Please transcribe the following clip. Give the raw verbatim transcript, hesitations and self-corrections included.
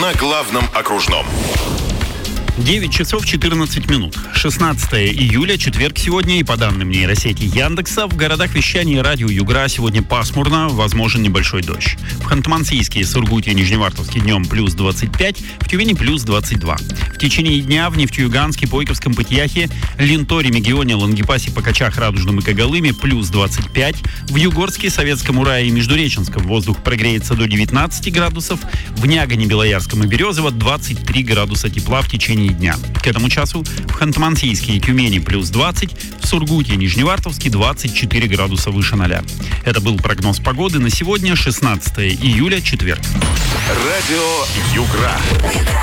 на главном окружном. девять часов четырнадцать минут. шестнадцатое июля, четверг сегодня, и по данным нейросети Яндекса, в городах вещания радио Югра сегодня пасмурно, возможен небольшой дождь. В Ханты-Мансийске, Сургуте и Нижневартовске днем плюс двадцать пять, в Тюмени плюс двадцать два. В течение дня в Нефтеюганске, Пойковском, Пытьяхе, Ленторе, Мегионе, Лангепасе, Покачах, Радужном и Когалыме плюс двадцать пять. В Югорске, Советском Урае и Междуреченском воздух прогреется до девятнадцати градусов. В Нягане, Белоярском и Березово двадцать три градуса тепла в течение дня. К этому часу в Ханты-Мансийске и Тюмени плюс двадцать, в Сургуте и Нижневартовске двадцать четыре градуса выше ноля. Это был прогноз погоды на сегодня, шестнадцатое июля, четверг. Радио Югра.